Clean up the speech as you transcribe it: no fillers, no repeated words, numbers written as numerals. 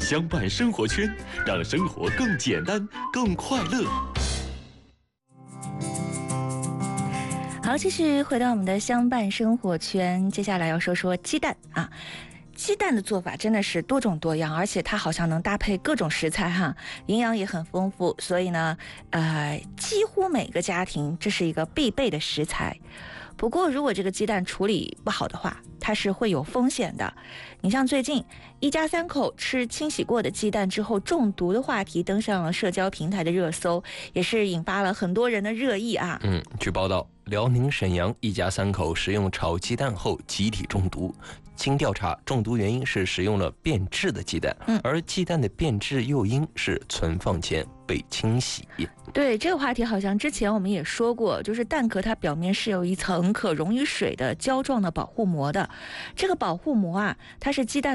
相伴生活圈，让生活更简单、更快乐。 好，继续回到我们的相伴生活圈，接下来要说说鸡蛋啊。鸡蛋的做法真的是多种多样，而且它好像能搭配各种食材哈，营养也很丰富，所以呢，几乎每个家庭这是一个必备的食材。不过，如果这个鸡蛋处理不好的话，它是会有风险的。你像最近一家3口吃清洗过的鸡蛋之后中毒的话题登上了社交平台的热搜，也是引发了很多人的热议啊。 据报道，辽宁沈阳一家3口食用炒鸡蛋后集体中毒。经调查，中毒原因是食用了变质的鸡蛋，而鸡蛋的变质诱因是存放前被清洗。 对，这个话题好像之前我们也说过，就是蛋壳它表面是有一层可溶于水的胶状的保护膜的，这个保护膜啊，它是鸡蛋